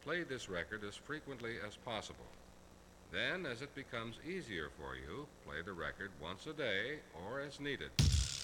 Play this record as frequently as possible. Then, as it becomes easier for you, play the record once a day or as needed.